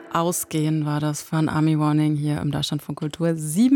Ausgehen war das von Army Warning hier im Deutschlandfunk Kultur,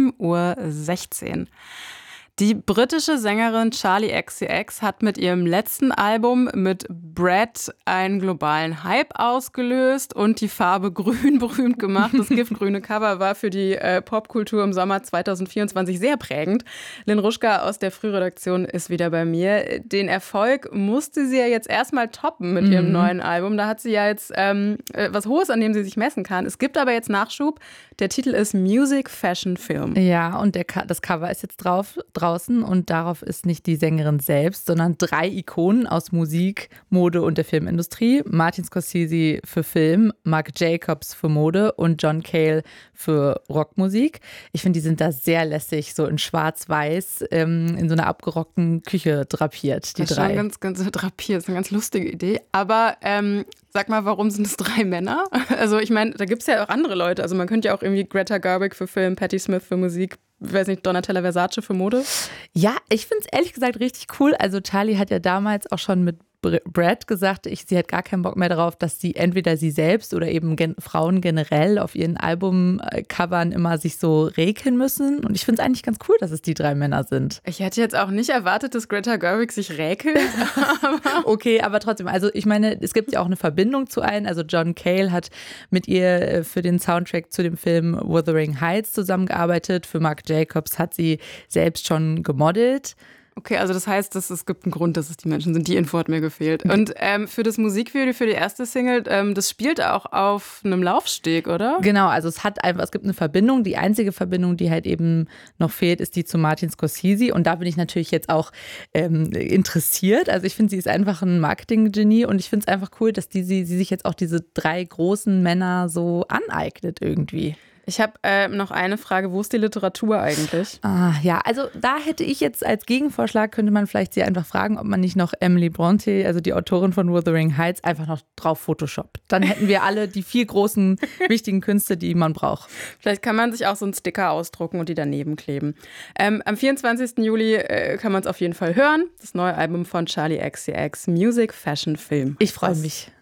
7:16 Uhr. Die britische Sängerin Charli XCX hat mit ihrem letzten Album mit Brad einen globalen Hype ausgelöst und die Farbe Grün berühmt gemacht. Das giftgrüne Cover war für die Popkultur im Sommer 2024 sehr prägend. Lynn Ruschka aus der Frühredaktion ist wieder bei mir. Den Erfolg musste sie ja jetzt erstmal toppen mit ihrem neuen Album. Da hat sie ja jetzt was Hohes, an dem sie sich messen kann. Es gibt aber jetzt Nachschub. Der Titel ist Music, Fashion, Film. Ja, und das Cover ist jetzt draußen und darauf ist nicht die Sängerin selbst, sondern 3 Ikonen aus Musik, Mode und der Filmindustrie. Martin Scorsese für Film, Marc Jacobs für Mode und John Cale für Rockmusik. Ich finde, die sind da sehr lässig, so in schwarz-weiß, in so einer abgerockten Küche drapiert, die 3. Das ist schon ganz drapiert, das ist eine ganz lustige Idee. Aber sag mal, warum sind es 3 Männer? Also ich meine, da gibt es ja auch andere Leute. Also man könnte ja auch irgendwie Greta Gerwig für Film, Patti Smith für Musik, weiß nicht, Donatella Versace für Mode. Ja, ich finde es ehrlich gesagt richtig cool. Also Charli hat ja damals auch schon mit Brad gesagt, sie hat gar keinen Bock mehr darauf, dass sie entweder sie selbst oder eben Frauen generell auf ihren Albumcovern immer sich so räkeln müssen. Und ich finde es eigentlich ganz cool, dass es die 3 Männer sind. Ich hätte jetzt auch nicht erwartet, dass Greta Gerwig sich räkelt. Okay, aber trotzdem, also ich meine, es gibt ja auch eine Verbindung zu allen. Also John Cale hat mit ihr für den Soundtrack zu dem Film Wuthering Heights zusammengearbeitet. Für Marc Jacobs hat sie selbst schon gemodelt. Okay, also das heißt, es gibt einen Grund, dass es die Menschen sind. Die Info hat mir gefehlt. Und für das Musikvideo, für die erste Single, das spielt auch auf einem Laufsteg, oder? Genau, also es gibt eine Verbindung. Die einzige Verbindung, die halt eben noch fehlt, ist die zu Martin Scorsese. Und da bin ich natürlich jetzt auch interessiert. Also ich finde, sie ist einfach ein Marketing-Genie und ich finde es einfach cool, dass sie sich jetzt auch diese 3 großen Männer so aneignet irgendwie. Ich habe noch eine Frage. Wo ist die Literatur eigentlich? Ja, also da hätte ich jetzt als Gegenvorschlag, könnte man vielleicht sie einfach fragen, ob man nicht noch Emily Bronte, also die Autorin von Wuthering Heights, einfach noch drauf Photoshoppt. Dann hätten wir alle die 4 großen, wichtigen Künste, die man braucht. Vielleicht kann man sich auch so einen Sticker ausdrucken und die daneben kleben. Am 24. Juli kann man es auf jeden Fall hören. Das neue Album von Charli XCX, Music, Fashion, Film. Ich freue mich.